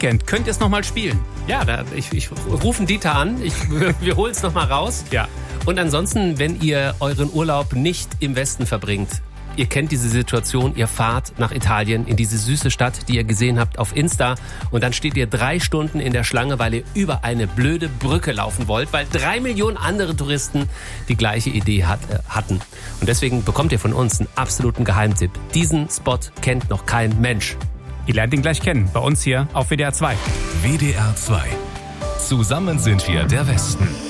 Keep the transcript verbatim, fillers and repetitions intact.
Weekend könnt ihr es nochmal spielen. Ja, da, ich, ich rufe Dieter an. Ich, wir holen es nochmal raus. Ja. Und ansonsten, wenn ihr euren Urlaub nicht im Westen verbringt, ihr kennt diese Situation, ihr fahrt nach Italien in diese süße Stadt, die ihr gesehen habt auf Insta, und dann steht ihr drei Stunden in der Schlange, weil ihr über eine blöde Brücke laufen wollt, weil drei Millionen andere Touristen die gleiche Idee hat, äh, hatten. Und deswegen bekommt ihr von uns einen absoluten Geheimtipp. Diesen Spot kennt noch kein Mensch. Ihr lernt ihn gleich kennen, bei uns hier auf W D R zwei. W D R zwei. Zusammen sind wir der Westen.